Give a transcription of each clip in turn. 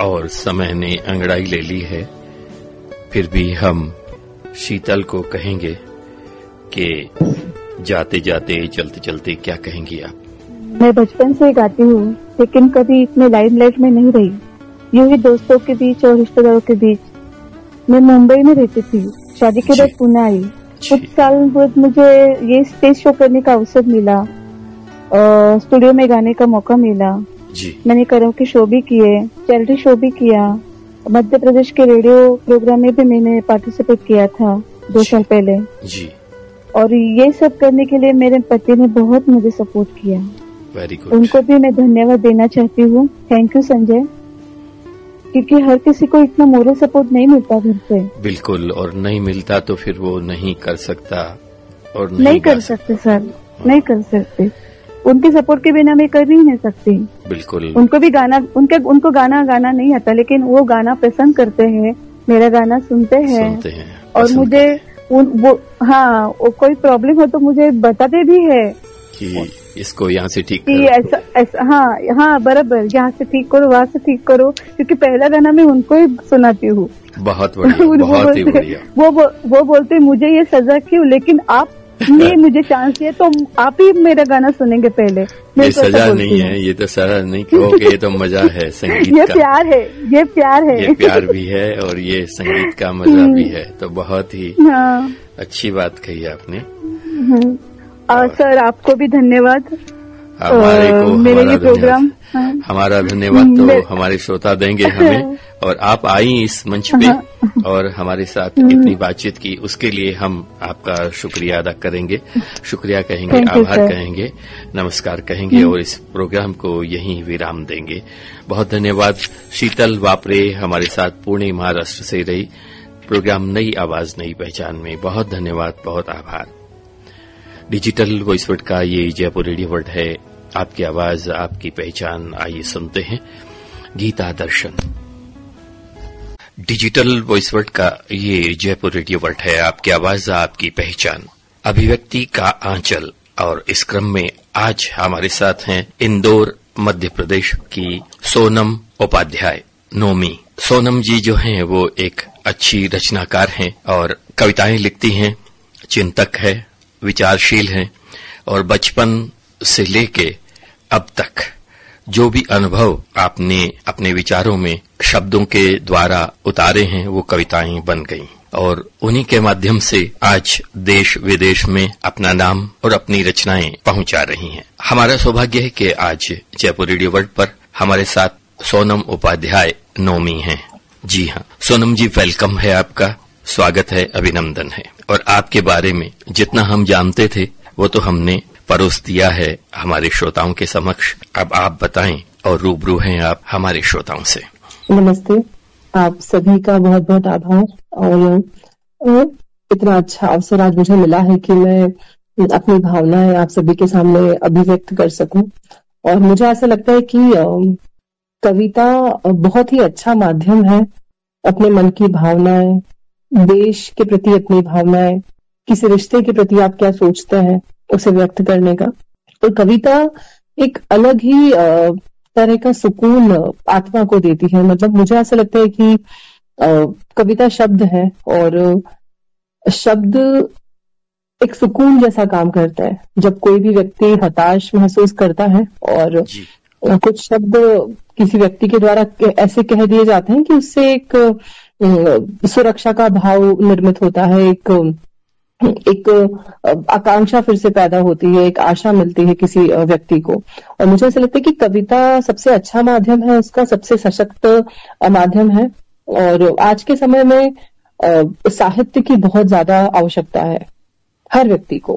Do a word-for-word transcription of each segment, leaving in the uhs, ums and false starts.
और समय ने अंगड़ाई ले ली है, फिर भी हम शीतल को कहेंगे कि जाते जाते चलते चलते क्या कहेंगी आप? मैं बचपन से गाती हूँ, लेकिन कभी इतने लाइमलाइट में नहीं रही। यूं ही दोस्तों के बीच और रिश्तेदारों के बीच। मैं मुंबई में रहती थी, शादी के बाद पुणे आई। कुछ साल बाद मुझे ये स्टेज शो करने का अवसर मिला, और स्टूडियो में गाने का मौका मिला जी। मैंने कराओके शो भी किए, चैरिटी शो भी किया, मध्य प्रदेश के रेडियो प्रोग्राम में भी मैंने पार्टिसिपेट किया था दो साल पहले जी। और ये सब करने के लिए मेरे पति ने बहुत मुझे सपोर्ट किया। Very good. उनको भी मैं धन्यवाद देना चाहती हूँ। थैंक यू संजय, क्योंकि हर किसी को इतना मोरल सपोर्ट नहीं मिलता घर से। बिल्कुल, और नहीं मिलता तो फिर वो नहीं कर सकता और नहीं, नहीं कर सकते सर, नहीं कर सकते। उनके सपोर्ट के बिना मैं कर ही नहीं सकती। बिल्कुल। उनको भी गाना उनके उनको गाना गाना नहीं आता, लेकिन वो गाना पसंद करते हैं, मेरा गाना सुनते हैं, सुनते हैं और मुझे उन, वो हाँ वो कोई प्रॉब्लम हो तो मुझे बताते भी है कि इसको यहाँ से ठीक कि ऐसा ऐसा हाँ हाँ बराबर, यहाँ से ठीक करो, वहाँ से ठीक करो, क्योंकि पहला गाना मैं उनको ही सुनाती हूँ। बहुत बढ़िया, बहुत ही बढ़िया। वो वो बोलते मुझे ये सजा क्यों, लेकिन आप ने मुझे चांस दिया तो आप ही मेरा गाना सुनेंगे पहले। ये सजा नहीं है, ये तो सजा नहीं कहोगे, ये तो मजा है संगीत ये का। प्यार है, ये प्यार है, ये प्यार भी है और ये संगीत का मजा भी है। तो बहुत ही हाँ। अच्छी बात कही आपने। और सर आपको भी धन्यवाद। हमारे को मेरे ये प्रोग्राम हाँ। हमारा धन्यवाद तो हमारे श्रोता देंगे हमें, और आप आई इस मंच पे और हमारे साथ इतनी बातचीत की, उसके लिए हम आपका शुक्रिया अदा करेंगे, शुक्रिया कहेंगे, आभार कहेंगे, नमस्कार कहेंगे और इस प्रोग्राम को यहीं विराम देंगे। बहुत धन्यवाद। शीतल वापरे हमारे साथ पुणे महाराष्ट्र से रही। प्रोग्राम नई आवाज नई पहचान में बहुत धन्यवाद, बहुत आभार। डिजिटल वॉइस वर्ल्ड का ये जयपुर रेडियो वर्ल्ड है, आपकी आवाज आपकी पहचान। आइए सुनते हैं गीता दर्शन। डिजिटल वॉइस वर्ल्ड का ये जयपुर रेडियो वर्ल्ड है, आपकी आवाज आपकी पहचान, अभिव्यक्ति का आंचल। और इस क्रम में आज हमारे साथ हैं इंदौर मध्य प्रदेश की सोनम उपाध्याय, नोमी। सोनम जी जो हैं वो एक अच्छी रचनाकार हैं और कविताएं लिखती हैं, चिंतक है, विचारशील हैं, और बचपन से लेके अब तक जो भी अनुभव आपने अपने विचारों में शब्दों के द्वारा उतारे हैं वो कविताएं बन गईं, और उन्हीं के माध्यम से आज देश विदेश में अपना नाम और अपनी रचनाएं पहुंचा रही हैं। हमारा सौभाग्य है कि आज जयपुर रेडियो वर्ल्ड पर हमारे साथ सोनम उपाध्याय नोमी हैं। जी हाँ सोनम जी, वेलकम है आपका, स्वागत है, अभिनंदन है। और आपके बारे में जितना हम जानते थे वो तो हमने परोस दिया है हमारे श्रोताओं के समक्ष। अब आप बताएं और रूबरू हैं आप हमारे श्रोताओं से। नमस्ते, आप सभी का बहुत बहुत आभार, और इतना अच्छा अवसर आज मुझे मिला है कि मैं अपनी भावनाएं आप सभी के सामने अभिव्यक्त कर सकूं। और मुझे ऐसा लगता है कि कविता बहुत ही अच्छा माध्यम है अपने मन की भावनाएं, देश के प्रति अपनी भावनाएं, किसी रिश्ते के प्रति आप क्या सोचते हैं उसे व्यक्त करने का। तो कविता एक अलग ही तरह का सुकून आत्मा को देती है। मतलब मुझे ऐसा लगता है कि कविता शब्द है और शब्द एक सुकून जैसा काम करता है। जब कोई भी व्यक्ति हताश महसूस करता है और कुछ शब्द किसी व्यक्ति के द्वारा ऐसे कह दिए जाते हैं कि उससे एक सुरक्षा का भाव निर्मित होता है, एक एक आकांक्षा फिर से पैदा होती है, एक आशा मिलती है किसी व्यक्ति को। और मुझे ऐसा लगता है कि कविता सबसे अच्छा माध्यम है, उसका सबसे सशक्त माध्यम है। और आज के समय में साहित्य की बहुत ज्यादा आवश्यकता है हर व्यक्ति को।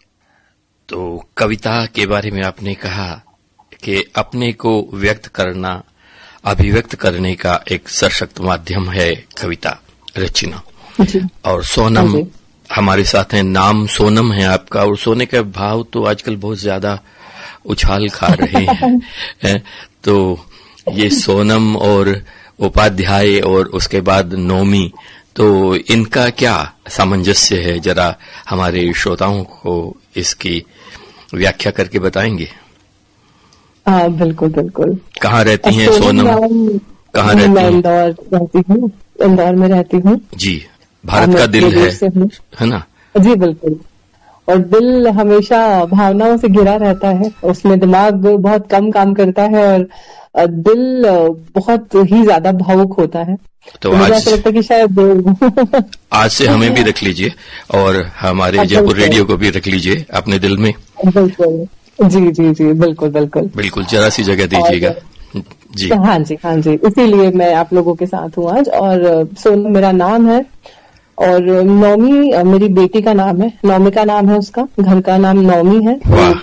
तो कविता के बारे में आपने कहा कि अपने को व्यक्त करना, अभिव्यक्त करने का एक सशक्त माध्यम है कविता रचना। और सोनम हमारे साथ हैं, नाम सोनम है आपका, और सोने के भाव तो आजकल बहुत ज्यादा उछाल खा रहे हैं। तो ये सोनम और उपाध्याय और उसके बाद नोमी, तो इनका क्या सामंजस्य है, जरा हमारे श्रोताओं को इसकी व्याख्या करके बताएंगे? हाँ बिल्कुल बिल्कुल। कहाँ रहती हैं सोनम? कहाँ रहती मैं हैं? इंदौर रहती हूँ, इंदौर में रहती हूँ जी, भारत का दिल है, है ना? जी बिल्कुल। और दिल हमेशा भावनाओं से घिरा रहता है, उसमें दिमाग बहुत कम काम करता है और दिल बहुत ही ज्यादा भावुक होता है। तो, तो मुझे आज ऐसा लगता है कि शायद आज से हमें भी रख लीजिए और हमारे जयपुर रेडियो को भी रख लीजिए अपने दिल में। बिल्कुल, जी जी जी, बिल्कुल बिल्कुल बिल्कुल, जरा सी जगह दीजिएगा जी। हाँ जी, हाँ जी, इसीलिए मैं आप लोगों के साथ हूँ आज। और सोनम मेरा नाम है और नौमी मेरी बेटी का नाम है, नौमिका नाम है उसका, घर का नाम नौमी है।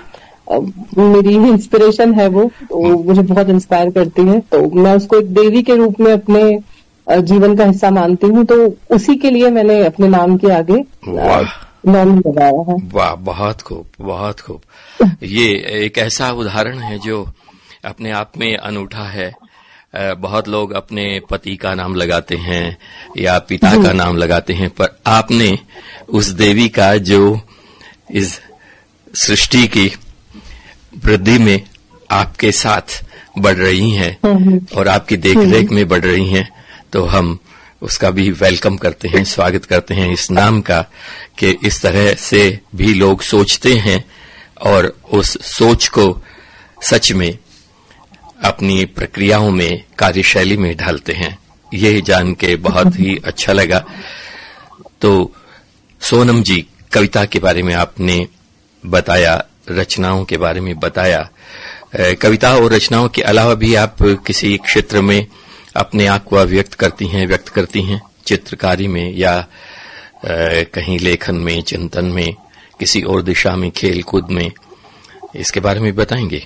मेरी इंस्पिरेशन है वो, तो मुझे बहुत इंस्पायर करती है, तो मैं उसको एक देवी के रूप में अपने जीवन का हिस्सा मानती हूँ, तो उसी के लिए मैंने अपने नाम के आगे नौमी लगाया है। वाह, बहुत खूब, बहुत खूब। ये एक ऐसा उदाहरण है जो अपने आप में अनूठा है। बहुत लोग अपने पति का नाम लगाते हैं या पिता का नाम लगाते हैं, पर आपने उस देवी का जो इस सृष्टि की वृद्धि में आपके साथ बढ़ रही हैं और आपकी देखरेख में बढ़ रही हैं, तो हम उसका भी वेलकम करते हैं, स्वागत करते हैं इस नाम का, कि इस तरह से भी लोग सोचते हैं और उस सोच को सच में अपनी प्रक्रियाओं में, कार्यशैली में ढालते हैं। ये जान के बहुत ही अच्छा लगा। तो सोनम जी, कविता के बारे में आपने बताया, रचनाओं के बारे में बताया। कविता और रचनाओं के अलावा भी आप किसी क्षेत्र में अपने आप को अभिव्यक्त करती हैं, व्यक्त करती हैं, चित्रकारी में या कहीं लेखन में, चिंतन में, किसी और दिशा में, खेल कूद में, इसके बारे में बताएंगे?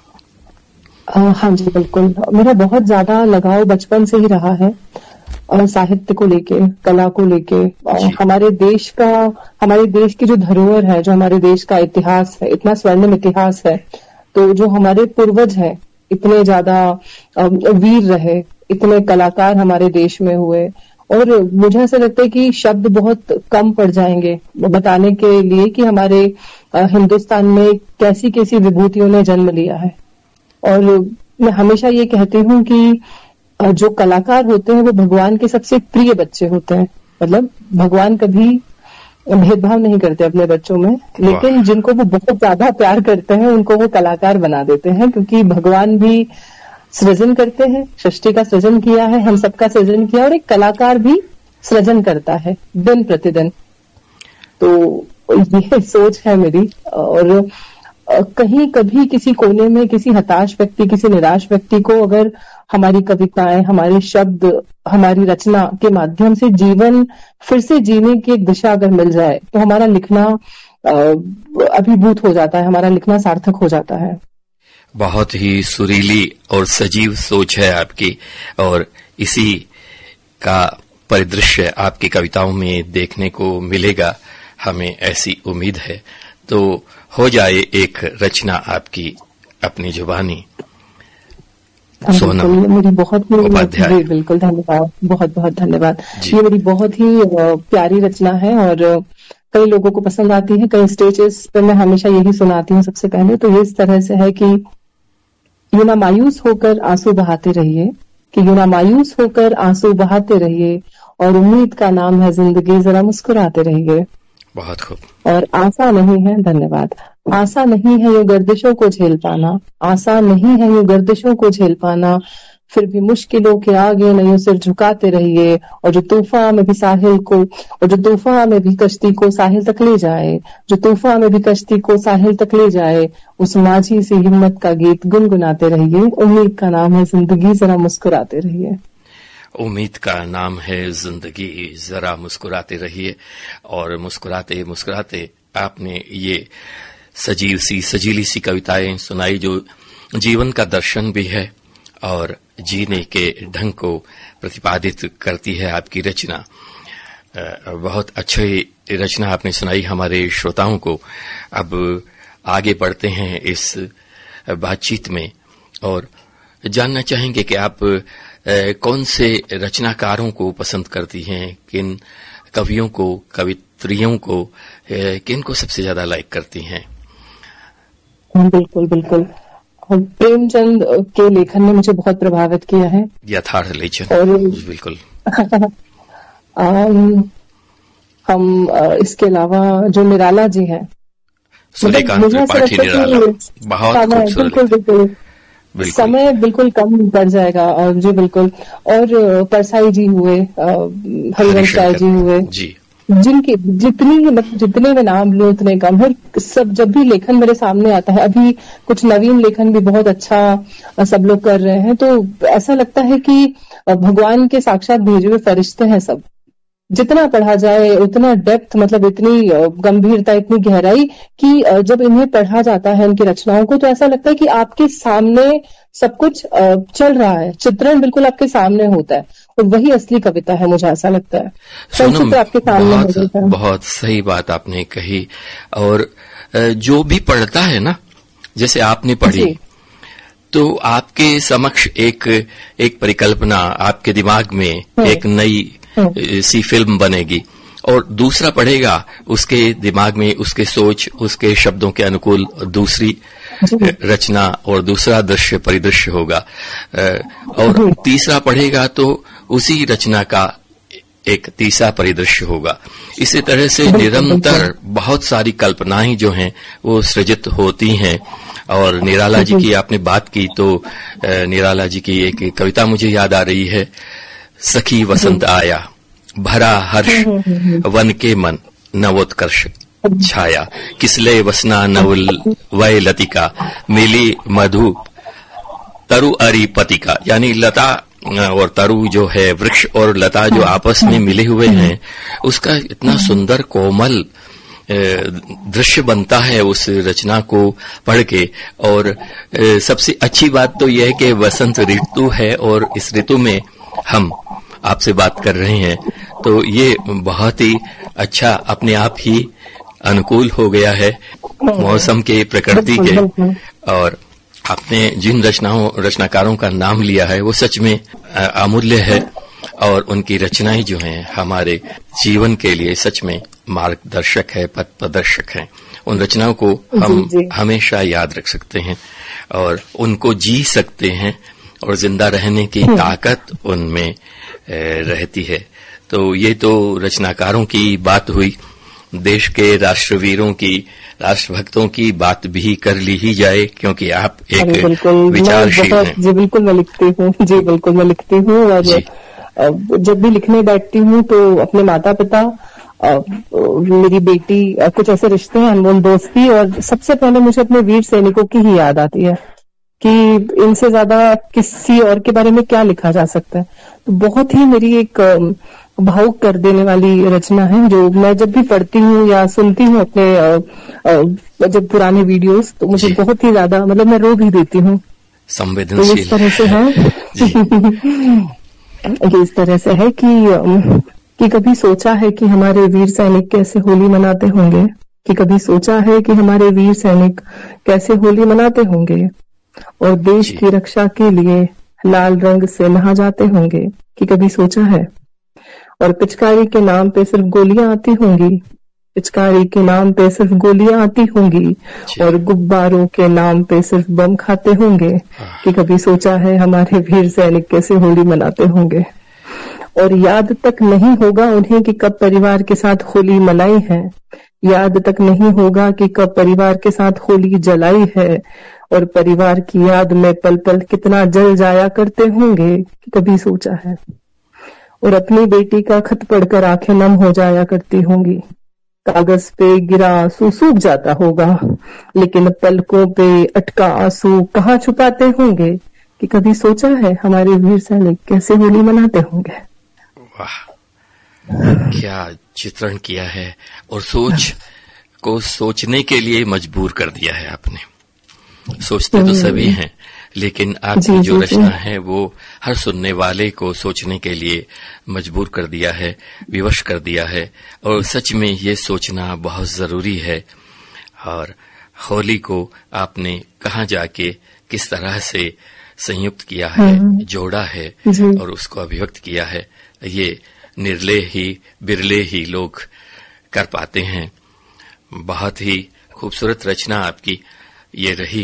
हाँ जी बिल्कुल, मेरा बहुत ज्यादा लगाव बचपन से ही रहा है और साहित्य को लेके, कला को लेके, हमारे देश का, हमारे देश की जो धरोहर है, जो हमारे देश का इतिहास है, इतना स्वर्णिम इतिहास है, तो जो हमारे पूर्वज हैं, इतने ज्यादा वीर रहे, इतने कलाकार हमारे देश में हुए, और मुझे ऐसा लगता है कि शब्द बहुत कम पड़ जाएंगे बताने के लिए कि हमारे हिंदुस्तान में कैसी कैसी विभूतियों ने जन्म लिया है। और मैं हमेशा ये कहती हूँ कि जो कलाकार होते हैं वो भगवान के सबसे प्रिय बच्चे होते हैं। मतलब भगवान कभी भेदभाव नहीं करते अपने बच्चों में, लेकिन जिनको वो बहुत ज्यादा प्यार करते हैं उनको वो कलाकार बना देते हैं, क्योंकि भगवान भी सृजन करते हैं, सृष्टि का सृजन किया है, हम सबका सृजन किया, और एक कलाकार भी सृजन करता है दिन प्रतिदिन। तो ये सोच है मेरी। और कहीं कभी किसी कोने में किसी हताश व्यक्ति, किसी निराश व्यक्ति को अगर हमारी कविताएं, हमारे शब्द, हमारी रचना के माध्यम से जीवन फिर से जीने की एक दिशा अगर मिल जाए, तो हमारा लिखना अभिभूत हो जाता है, हमारा लिखना सार्थक हो जाता है। बहुत ही सुरीली और सजीव सोच है आपकी, और इसी का परिदृश्य आपकी कविताओं में देखने को मिलेगा, हमें ऐसी उम्मीद है। तो हो जाए एक रचना आपकी अपनी जुबानी, सोनम मेरी बहुत उपाध्याय। बिल्कुल, धन्यवाद, बहुत बहुत धन्यवाद। ये मेरी बहुत ही प्यारी रचना है और कई लोगों को पसंद आती है, कई स्टेजेस पर मैं हमेशा यही सुनाती हूँ। सबसे पहले तो ये इस तरह से है कि यूं ना मायूस होकर आंसू बहाते रहिए, कि यूं ना मायूस होकर आंसू बहाते रहिए, और उम्मीद का नाम है जिंदगी, जरा मुस्कुराते रहिए। बहुत खूब। और आशा नहीं है, धन्यवाद, आशा नहीं है यूं गर्दिशों को झेल पाना, आशा नहीं है यूं गर्दिशों को झेल पाना, फिर भी मुश्किलों के आगे नहीं सिर झुकाते रहिए, और जो तूफान में भी साहिल को, और जो तूफान में भी कश्ती को साहिल तक ले जाए, जो तूफान में भी कश्ती को साहिल तक ले जाए, उस माझी सी हिम्मत का गीत गुनगुनाते रहिए। उम्मीद का नाम है जिंदगी, जरा मुस्कुराते रहिए। उम्मीद का नाम है जिंदगी, जरा मुस्कुराते रहिए। और मुस्कुराते मुस्कुराते आपने ये सजीव सी, सजीली सी कविताएं सुनाई, जो जीवन का दर्शन भी है और जीने के ढंग को प्रतिपादित करती है आपकी रचना। बहुत अच्छी रचना आपने सुनाई हमारे श्रोताओं को। अब आगे बढ़ते हैं इस बातचीत में और जानना चाहेंगे कि आप कौन से रचनाकारों को पसंद करती हैं, किन कवियों को, कवित्रियों को, किन को सबसे ज्यादा लाइक करती हैं? बिल्कुल बिल्कुल। प्रेमचंद के लेखन ने मुझे बहुत प्रभावित किया है। यथार्थ लेखन और बिल्कुल हम इसके अलावा जो निराला जी हैं, सूर्यकांत त्रिपाठी निराला, बहुत खूबसूरत। बिल्कुल बिल्कुल समय बिल्कुल कम पड़ जाएगा। और जी बिल्कुल, और परसाई जी हुए, हरिवंश राय जी हुए जी, जिनके जितनी मतलब जितने मैं नाम लूं उतने कम है। सब जब भी लेखन मेरे सामने आता है, अभी कुछ नवीन लेखन भी बहुत अच्छा सब लोग कर रहे हैं, तो ऐसा लगता है कि भगवान के साक्षात भेजे हुए फरिश्ते हैं सब। जितना पढ़ा जाए उतना डेप्थ, मतलब इतनी गंभीरता, इतनी गहराई कि जब इन्हें पढ़ा जाता है इनकी रचनाओं को, तो ऐसा लगता है कि आपके सामने सब कुछ चल रहा है, चित्रण बिल्कुल आपके सामने होता है, और वही असली कविता है, मुझे ऐसा लगता है। चित्र आपके सामने बहुत, है। बहुत सही बात आपने कही। और जो भी पढ़ता है ना, जैसे आपने पढ़ी, तो आपके समक्ष एक एक परिकल्पना, आपके दिमाग में एक नई सी फिल्म बनेगी, और दूसरा पढ़ेगा, उसके दिमाग में उसके सोच, उसके शब्दों के अनुकूल दूसरी रचना और दूसरा दृश्य परिदृश्य होगा, और तीसरा पढ़ेगा तो उसी रचना का एक तीसरा परिदृश्य होगा। इसी तरह से निरंतर बहुत सारी कल्पनाएं जो हैं वो सृजित होती हैं। और निराला जी की आपने बात की, तो निराला जी की एक कविता मुझे याद आ रही है, सखी वसंत आया, भरा हर्ष वन के मन, नवोत्कर्ष छाया, किसले वसना नवल वय लतिका, मिली मधु तरु अरि पतिका। यानी लता और तरु जो है, वृक्ष और लता जो आपस में मिले हुए हैं, उसका इतना सुंदर कोमल दृश्य बनता है उस रचना को पढ़ के। और सबसे अच्छी बात तो यह है कि वसंत ऋतु है, और इस ऋतु में हम आपसे बात कर रहे हैं, तो ये बहुत ही अच्छा अपने आप ही अनुकूल हो गया है मौसम के, प्रकृति के। और आपने जिन रचनाओं रचनाकारों का नाम लिया है वो सच में अमूल्य है, और उनकी रचनाएं जो हैं हमारे जीवन के लिए सच में मार्गदर्शक है, पथ प्रदर्शक है। उन रचनाओं को हम जी, जी. हमेशा याद रख सकते हैं और उनको जी सकते हैं, और जिंदा रहने की ताकत उनमें रहती है। तो ये तो रचनाकारों की बात हुई। देश के राष्ट्रवीरों की, राष्ट्रभक्तों की बात भी कर ली ही जाए, क्योंकि आप एक विचारशील हैं। जी बिल्कुल मैं लिखती हूँ, जी बिल्कुल मैं लिखती हूँ, और जब भी लिखने बैठती हूँ तो अपने माता पिता, मेरी बेटी, कुछ ऐसे रिश्ते हैं, अनमोल दोस्ती, और सबसे पहले मुझे अपने वीर सैनिकों की ही याद आती है कि इनसे ज्यादा किसी और के बारे में क्या लिखा जा सकता है। तो बहुत ही मेरी एक भावुक कर देने वाली रचना है, जो मैं जब भी पढ़ती हूँ या सुनती हूँ अपने जब पुराने वीडियोस, तो मुझे बहुत ही ज्यादा, मतलब मैं रो भी देती हूँ। संवेदनशील तो इस तरह से है ये इस तरह से है कि कि कभी सोचा है कि हमारे वीर सैनिक कैसे होली मनाते होंगे, कि कभी सोचा है कि हमारे वीर सैनिक कैसे होली मनाते होंगे, और देश की रक्षा के लिए लाल रंग से नहा जाते होंगे, कि कभी सोचा है। और पिचकारी के नाम पे सिर्फ गोलियां आती होंगी, पिचकारी के नाम पे सिर्फ गोलियां आती होंगी, और गुब्बारों के नाम पे सिर्फ बम खाते होंगे, कि कभी सोचा है हमारे वीर सैनिक कैसे होली मनाते होंगे। और याद तक नहीं होगा उन्हें कि कब परिवार के साथ होली मनाई है, याद तक नहीं होगा कि कब परिवार के साथ होली जलाई है, और परिवार की याद में पल पल कितना जल जाया करते होंगे, कि कभी सोचा है। और अपनी बेटी का खत पढ़कर आंखें नम हो जाया करती होंगी, कागज पे गिरा आंसू सूख जाता होगा, लेकिन पलकों पे अटका आंसू कहाँ छुपाते होंगे, कि कभी सोचा है हमारे वीर सैनिक कैसे होली मनाते होंगे। वाह, क्या चित्रण किया है, और सोच को सोचने के लिए मजबूर कर दिया है आपने। सोचते तो सभी हैं, लेकिन आपकी जो रचना है वो हर सुनने वाले को सोचने के लिए मजबूर कर दिया है, विवश कर दिया है, और सच में ये सोचना बहुत जरूरी है। और होली को आपने कहाँ जाके किस तरह से संयुक्त किया है, जोड़ा है और उसको अभिव्यक्त किया है, ये निर्ले ही बिरले ही लोग कर पाते हैं। बहुत ही खूबसूरत रचना आपकी ये रही,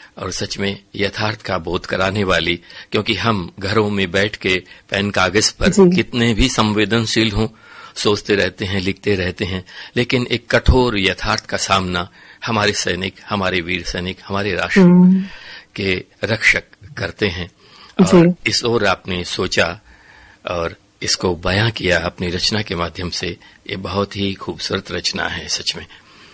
और सच में यथार्थ का बोध कराने वाली, क्योंकि हम घरों में बैठ के पेन कागज पर कितने भी संवेदनशील हों, सोचते रहते हैं, लिखते रहते हैं, लेकिन एक कठोर यथार्थ का सामना हमारे सैनिक, हमारे वीर सैनिक, हमारे राष्ट्र के रक्षक करते हैं। और इस ओर आपने सोचा और इसको बयां किया अपनी रचना के माध्यम से। ये बहुत ही खूबसूरत रचना है सच में।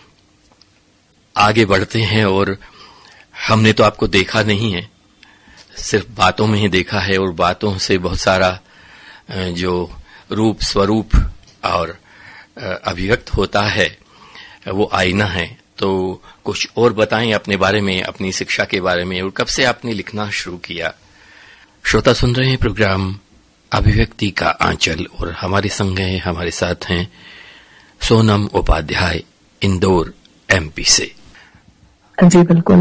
आगे बढ़ते हैं, और हमने तो आपको देखा नहीं है, सिर्फ बातों में ही देखा है, और बातों से बहुत सारा जो रूप स्वरूप और अभिव्यक्त होता है वो आईना है। तो कुछ और बताएं अपने बारे में, अपनी शिक्षा के बारे में, और कब से आपने लिखना शुरू किया। श्रोता सुन रहे हैं प्रोग्राम अभिव्यक्ति का आंचल, और हमारे संग हैं, हमारे साथ हैं सोनम उपाध्याय, इंदौर एमपी से। जी बिल्कुल,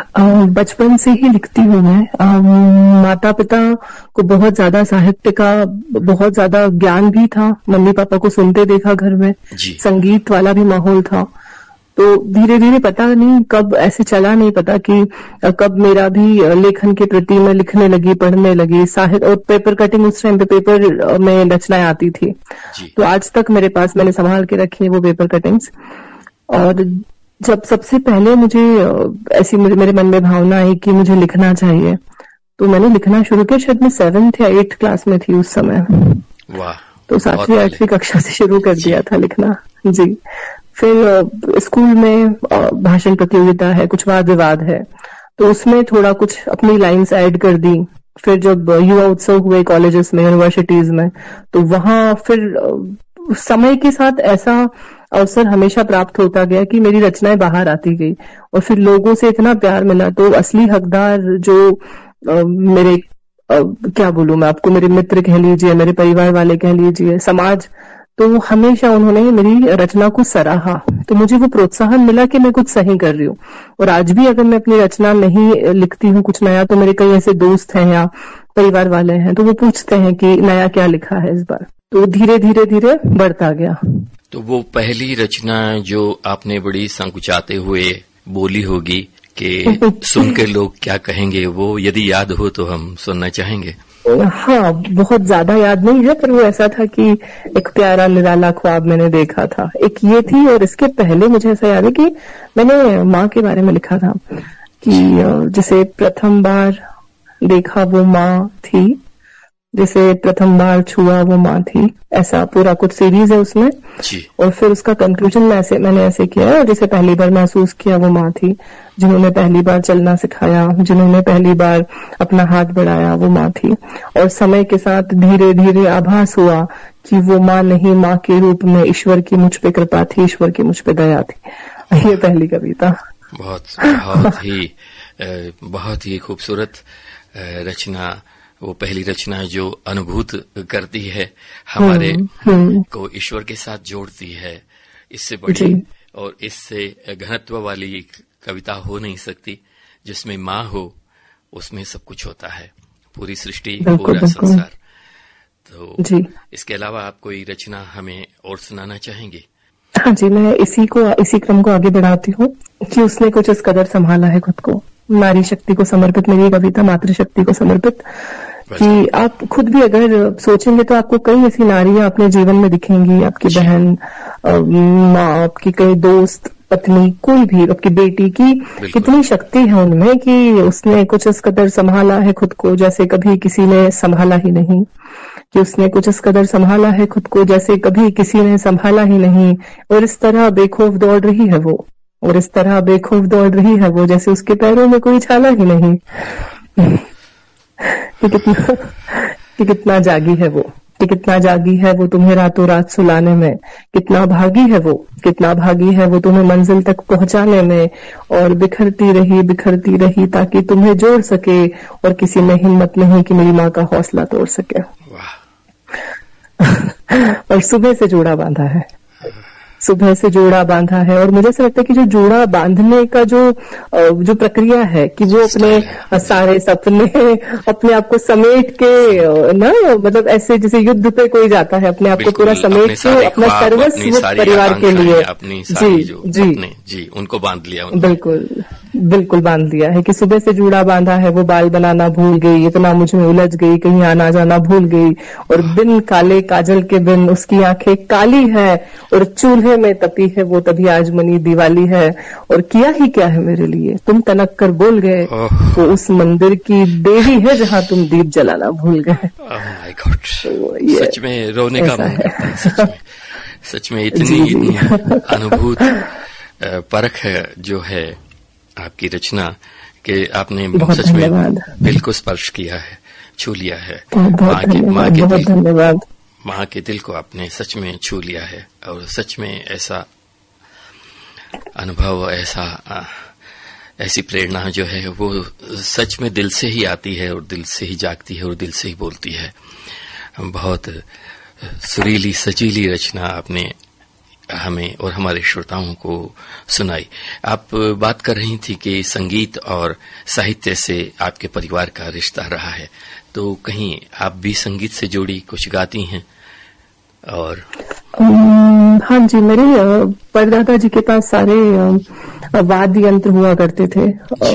बचपन से ही लिखती हूँ मैं। माता पिता को बहुत ज्यादा साहित्य का बहुत ज्यादा ज्ञान भी था, मम्मी पापा को सुनते देखा घर में, संगीत वाला भी माहौल था। तो धीरे धीरे पता नहीं कब ऐसे चला, नहीं पता कि कब मेरा भी लेखन के प्रति मैं लिखने लगी, पढ़ने लगी। साहित्य और पेपर कटिंग, उस टाइम पे पेपर में रचनाएं आती थी, तो आज तक मेरे पास मैंने संभाल के रखी है वो पेपर कटिंग्स। और जब सबसे पहले मुझे ऐसी मेरे मन में भावना आई कि मुझे लिखना चाहिए, तो मैंने लिखना शुरू किया। शायद मैं सेवेंथ या एट्थ क्लास में थी उस समय। वाह। तो सातवीं आठवीं कक्षा से शुरू कर दिया था लिखना। जी। फिर स्कूल में भाषण प्रतियोगिता है, कुछ वाद विवाद है, तो उसमें थोड़ा कुछ अपनी लाइन्स ऐड कर दी। फिर जब युवा उत्सव हुए कॉलेजेस में, यूनिवर्सिटीज में, तो वहां फिर समय के साथ ऐसा अवसर हमेशा प्राप्त होता गया कि मेरी रचनाएं बाहर आती गई, और फिर लोगों से इतना प्यार मिला। तो असली हकदार जो आ, मेरे आ, क्या बोलूं मैं आपको, मेरे मित्र कह लीजिए, मेरे परिवार वाले कह लीजिए, समाज, तो हमेशा उन्होंने मेरी रचना को सराहा। तो मुझे वो प्रोत्साहन मिला कि मैं कुछ सही कर रही हूँ। और आज भी अगर मैं अपनी रचना नहीं लिखती हूँ कुछ नया, तो मेरे कई ऐसे दोस्त हैं या परिवार वाले हैं, तो वो पूछते हैं कि नया क्या लिखा है इस बार। तो धीरे धीरे धीरे बढ़ता गया। तो वो पहली रचना जो आपने बड़ी संकुचाते हुए बोली होगी कि सुन के लोग क्या कहेंगे, वो यदि याद हो तो हम सुनना चाहेंगे। हाँ, बहुत ज्यादा याद नहीं है, पर वो ऐसा था कि एक प्यारा निराला ख्वाब मैंने देखा था, एक ये थी। और इसके पहले मुझे ऐसा याद है कि मैंने माँ के बारे में लिखा था कि जिसे प्रथम बार देखा वो माँ थी, जिसे प्रथम बार छुआ वो माँ थी। ऐसा पूरा कुछ सीरीज है उसमें जी। और फिर उसका कंक्लूजन में ऐसे मैंने ऐसे किया है, जिसे पहली बार महसूस किया वो माँ थी, जिन्होंने पहली बार चलना सिखाया, जिन्होंने पहली बार अपना हाथ बढ़ाया वो माँ थी। और समय के साथ धीरे धीरे आभास हुआ कि वो माँ नहीं, माँ के रूप में ईश्वर की मुझ पे कृपा थी, ईश्वर की मुझ पे दया थी। ये पहली कविता। बहुत बहुत ही बहुत ही खूबसूरत रचना, वो पहली रचना जो अनुभूत करती है, हमारे को ईश्वर के साथ जोड़ती है। इससे बड़ी और इससे घनत्व वाली कविता हो नहीं सकती। जिसमें माँ हो उसमें सब कुछ होता है, पूरी सृष्टि, पूरा संसार। तो जी। इसके अलावा आप कोई रचना हमें और सुनाना चाहेंगे? हाँ जी, मैं इसी को इसी क्रम को आगे बढ़ाती हूँ कि उसने कुछ इस कदर संभाला है खुद को। नारी शक्ति को समर्पित मेरी कविता, मातृशक्ति को समर्पित, कि आप खुद भी अगर सोचेंगे तो आपको कई ऐसी नारियां अपने जीवन में दिखेंगी। आपकी बहन, माँ, आपकी कई दोस्त, पत्नी, कोई भी, आपकी बेटी की कितनी शक्ति है उनमें कि उसने कुछ इस कदर संभाला है खुद को जैसे कभी किसी ने संभाला ही नहीं, कि उसने कुछ इस कदर संभाला है खुद को जैसे कभी किसी ने संभाला ही नहीं। और इस तरह बेखौफ दौड़ रही है वो, और इस तरह बेखौफ दौड़ रही है वो जैसे उसके पैरों में कोई छाला ही नहीं। कि कितना कि कितना जागी है वो, कि कितना जागी है वो तुम्हें रातों रात सुलाने में, कितना भागी है वो, कितना भागी है वो तुम्हें मंजिल तक पहुंचाने में। और बिखरती रही बिखरती रही ताकि तुम्हें जोड़ सके, और किसी में हिम्मत नहीं कि मेरी माँ का हौसला तोड़ सके। और सुबह से जोड़ा बांधा है। सुबह से जोड़ा बांधा है। और मुझे ऐसा लगता है कि जो जोड़ा बांधने का जो जो प्रक्रिया है कि वो अपने सारे सपने अपने आप को समेट के ना, मतलब ऐसे जैसे युद्ध पे कोई जाता है अपने आप को पूरा समेट के अपना सर्वस्व परिवार के लिए, जी जी जी उनको बांध लिया। बिल्कुल बिल्कुल बांध दिया है कि सुबह से जूड़ा बांधा है, वो बाल बनाना भूल गई, इतना मुझे उलझ गई, कहीं आना जाना भूल गई। और बिन काले काजल के बिन उसकी आंखें काली है, और चूल्हे में तपी है वो तभी आज मनी दिवाली है। और किया ही क्या है मेरे लिए, तुम तनक कर बोल गए, वो उस मंदिर की देवी है जहाँ तुम दीप जलाना भूल गए। माय गॉड, सच में रोने का मन करता है, सच में सच में इतनी इतनी अनुभूत परख जो है आपकी रचना के आपने सच में दिल को स्पर्श किया है, छू लिया है। माँ के माँ के दिल माँ के दिल को आपने सच में छू लिया है। और सच में ऐसा अनुभव, ऐसा ऐसी प्रेरणा जो है वो सच में दिल से ही आती है और दिल से ही जागती है और दिल से ही बोलती है। बहुत सुरीली सजीली रचना आपने हमें और हमारे श्रोताओं को सुनाई। आप बात कर रही थी कि संगीत और साहित्य से आपके परिवार का रिश्ता रहा है, तो कहीं आप भी संगीत से जुड़ी कुछ गाती हैं? और हाँ जी, मेरे परदादा जी के पास सारे वाद्य यंत्र हुआ करते थे।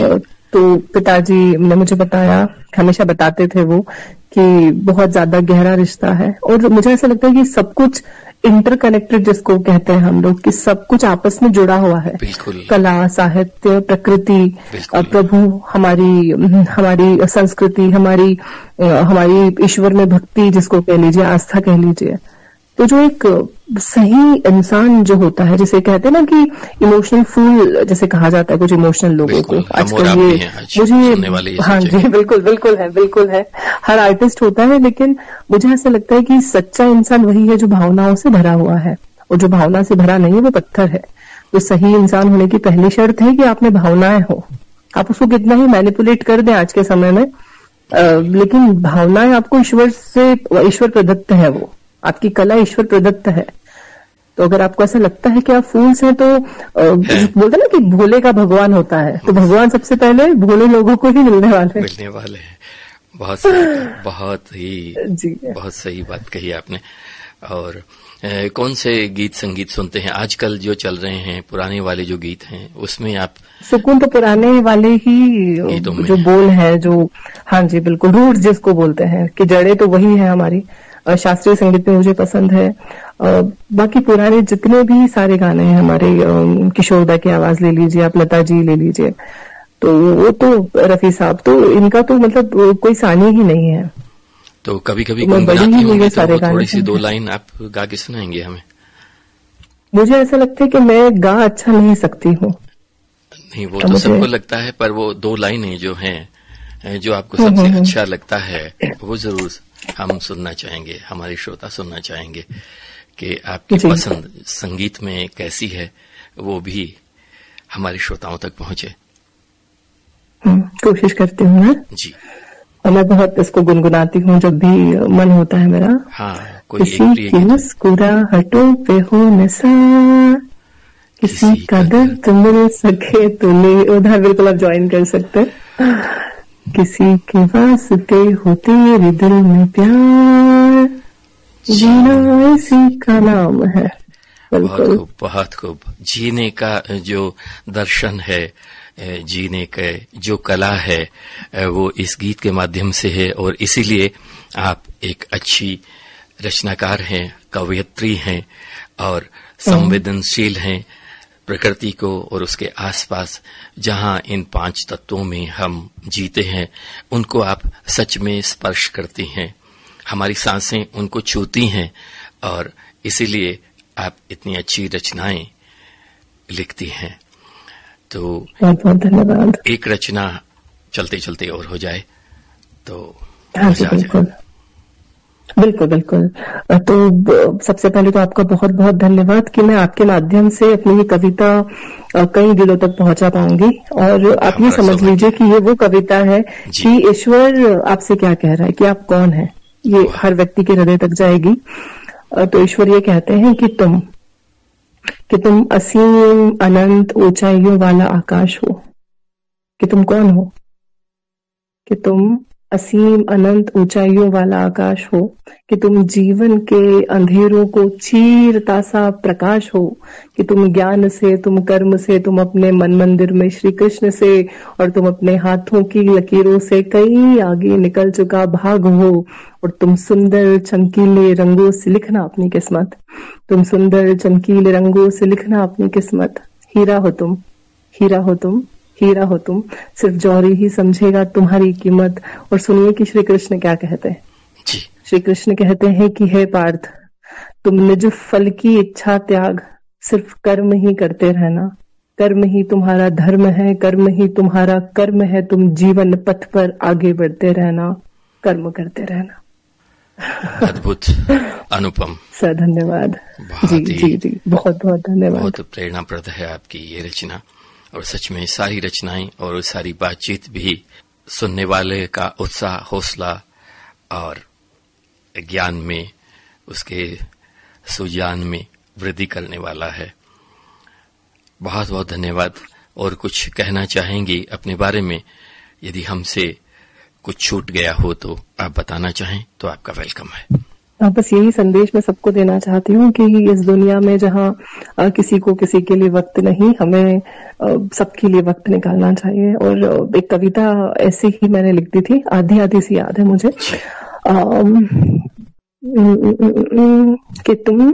तो पिताजी ने मुझे बताया, हमेशा बताते थे वो, कि बहुत ज्यादा गहरा रिश्ता है। और मुझे ऐसा लगता है कि सब कुछ इंटरकनेक्टेड जिसको कहते हैं हम लोग, कि सब कुछ आपस में जुड़ा हुआ है। कला, साहित्य, प्रकृति, प्रभु, हमारी हमारी संस्कृति, हमारी हमारी ईश्वर में भक्ति जिसको कह लीजिए, आस्था कह लीजिए। तो जो एक सही इंसान जो होता है, जिसे कहते हैं ना कि इमोशनल फूल जैसे कहा जाता है कुछ इमोशनल लोगों को, आजकल ये मुझे हाँ जी बिल्कुल बिल्कुल है बिल्कुल है हर आर्टिस्ट होता है, लेकिन मुझे ऐसा लगता है कि सच्चा इंसान वही है जो भावनाओं से भरा हुआ है, और जो भावना से भरा नहीं है वो पत्थर है। तो सही इंसान होने की पहली शर्त है कि आप में भावनाएं हो। आप उसको कितना ही मैनिपुलेट कर दें आज के समय में, आ, लेकिन भावनाएं आपको ईश्वर से, ईश्वर प्रदत्त है, वो आपकी कला ईश्वर प्रदत्त है। तो अगर आपको ऐसा लगता है कि आप फूल्स हैं, तो बोलते ना कि भोले का भगवान होता है, तो भगवान सबसे पहले भोले लोगों को ही मिलने वाले मिलने वाले हैं। बहुत सही, बहुत ही जी बहुत सही बात कही आपने। और ए, कौन से गीत संगीत सुनते हैं आजकल जो चल रहे हैं? पुराने वाले जो गीत हैं उसमें आप? सुकून तो पुराने वाले ही जो बोल है, जो हाँ जी बिल्कुल, रूट जिसको बोलते हैं कि जड़ें तो वही है हमारी। शास्त्रीय संगीत में मुझे पसंद है। बाकी पुराने जितने भी सारे गाने हैं हमारे, किशोरदा की आवाज ले लीजिए, आप लता जी ले लीजिए, तो वो तो रफी साहब, तो इनका तो मतलब कोई सानी ही नहीं है। तो कभी कभी गुनगुनाती होंगी, तो थोड़ी सी दो लाइन आप गा के सुनाएंगे हमें? मुझे ऐसा लगता है कि मैं गा अच्छा नहीं सकती हूँ। नहीं, वो तो सबको लगता है, पर वो दो लाइनें जो हैं, जो आपको सबसे अच्छा लगता है, वो जरूर हम सुनना चाहेंगे, हमारे श्रोता सुनना चाहेंगे कि आपकी पसंद संगीत में कैसी है, वो भी हमारे श्रोताओं तक पहुंचे। कोशिश करती हूँ मैं जी, और मैं बहुत इसको गुनगुनाती हूँ जब भी मन होता है मेरा। हाँ, कोई किसी की मुस्कुराहटों पे हो नशा, किसी का दर्द मिल सके तो ले, उधर बिल्कुल आप ज्वाइन कर सकते। किसी के वास्ते हो तेरे दिल में प्यार, जीना इसी का नाम है। बहुत खूब, बहुत खूब। जीने का जो दर्शन है, जीने के जो कला है, वो इस गीत के माध्यम से है। और इसीलिए आप एक अच्छी रचनाकार हैं, कवयित्री हैं और संवेदनशील हैं प्रकृति को और उसके आसपास जहां इन पांच तत्वों में हम जीते हैं, उनको आप सच में स्पर्श करती हैं। हमारी सांसें उनको छूती हैं और इसीलिए आप इतनी अच्छी रचनाएं लिखती हैं। तो बहुत बहुत धन्यवाद। एक रचना चलते चलते और हो जाए तो हाँ जी, बिल्कुल बिल्कुल बिल्कुल। तो सबसे पहले तो आपका बहुत बहुत धन्यवाद कि मैं आपके माध्यम से अपनी ये कविता कई दिलों तक पहुंचा पाऊंगी। और आप ये समझ लीजिए कि ये वो कविता है कि ईश्वर आपसे क्या कह रहा है, कि आप कौन है, ये हर व्यक्ति के हृदय तक जाएगी। तो ईश्वर ये कहते हैं कि तुम कि तुम असीम अनंत ऊंचाइयों वाला आकाश हो। कि तुम कौन हो? कि तुम असीम अनंत ऊंचाइयों वाला आकाश हो। कि तुम जीवन के अंधेरों को चीरता सा प्रकाश हो। कि तुम ज्ञान से, तुम कर्म से, तुम अपने मन मंदिर में श्री कृष्ण से और तुम अपने हाथों की लकीरों से कई आगे निकल चुका भाग हो। और तुम सुंदर चमकीले रंगों से लिखना अपनी किस्मत। तुम सुंदर चमकीले रंगों से लिखना अपनी किस्मत। हीरा हो तुम, हीरा हो तुम, हीरा हो तुम, सिर्फ जौहरी ही समझेगा तुम्हारी कीमत। और सुनिए कि श्री कृष्ण क्या कहते हैं। जी। श्री कृष्ण कहते हैं कि हे पार्थ, तुम निज फल की इच्छा त्याग, सिर्फ कर्म ही करते रहना। कर्म ही तुम्हारा धर्म है, कर्म ही तुम्हारा कर्म है। तुम जीवन पथ पर आगे बढ़ते रहना, कर्म करते रहना। अद्भुत, अनुपम सर, धन्यवाद। जी जी जी, बहुत बहुत धन्यवाद। बहुत प्रेरणाप्रद है आपकी ये रचना। और सच में सारी रचनाएं और सारी बातचीत भी सुनने वाले का उत्साह, हौसला और ज्ञान में, उसके सुजान में वृद्धि करने वाला है। बहुत बहुत धन्यवाद। और कुछ कहना चाहेंगी अपने बारे में? यदि हमसे कुछ छूट गया हो तो आप बताना चाहें तो आपका वेलकम है। बस यही संदेश मैं सबको देना चाहती हूँ कि इस दुनिया में जहाँ किसी को किसी के लिए वक्त नहीं, हमें सबके लिए वक्त निकालना चाहिए। और एक कविता ऐसे ही मैंने लिख दी थी, आधी आधी सी याद है मुझे, कि तुम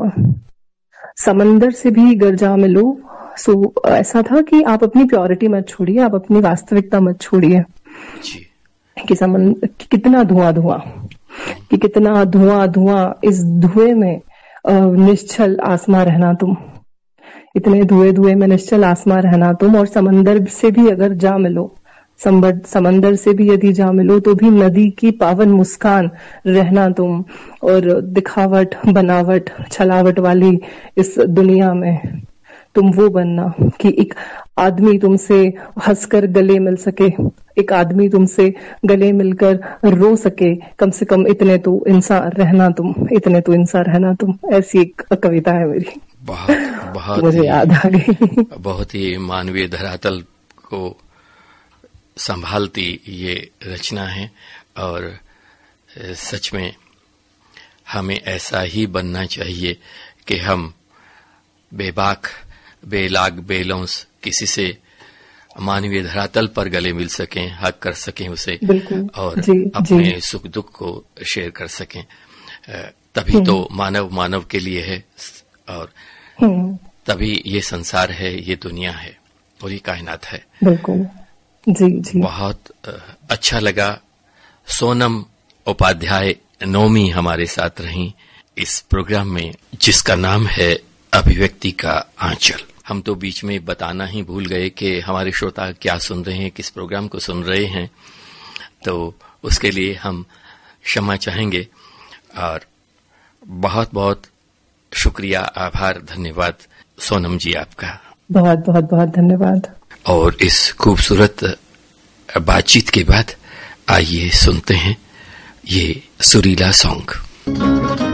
समंदर से भी गर जा मिलो। सो ऐसा था कि आप अपनी प्योरिटी मत छोड़िए, आप अपनी वास्तविकता मत छोड़िए। कि समंदर कितना धुआं धुआं, कि कितना धुआं धुआं, इस धुएं में निश्चल आसमां रहना तुम। इतने धुएं धुएं में निश्चल आसमां रहना तुम। और समंदर से भी अगर जा मिलो, समंदर से भी यदि जा मिलो तो भी नदी की पावन मुस्कान रहना तुम। और दिखावट, बनावट, छलावट वाली इस दुनिया में तुम वो बनना कि एक आदमी तुमसे हंसकर गले मिल सके, एक आदमी तुमसे गले मिलकर रो सके। कम से कम इतने तो इंसान रहना तुम, इतने तो इंसान रहना तुम। ऐसी एक कविता है मेरी। बहुत बहुत मुझे याद आ गई। बहुत ही मानवीय धरातल को संभालती ये रचना है। और सच में हमें ऐसा ही बनना चाहिए कि हम बेबाक, बेलाग, बेलौंस किसी से मानवीय धरातल पर गले मिल सकें, हक कर सकें उसे, और जी, अपने जी. सुख दुख को शेयर कर सकें। तभी तो मानव मानव के लिए है, और तभी ये संसार है, ये दुनिया है और ये कायनात है। बिल्कुल जी जी। बहुत अच्छा लगा। सोनम उपाध्याय नौमी हमारे साथ रहीं इस प्रोग्राम में, जिसका नाम है अभिव्यक्ति का आंचल। हम तो बीच में बताना ही भूल गए कि हमारे श्रोता क्या सुन रहे हैं, किस प्रोग्राम को सुन रहे हैं, तो उसके लिए हम क्षमा चाहेंगे। और बहुत बहुत शुक्रिया, आभार, धन्यवाद सोनम जी आपका। बहुत बहुत बहुत धन्यवाद। और इस खूबसूरत बातचीत के बाद आइए सुनते हैं ये सुरीला सॉन्ग।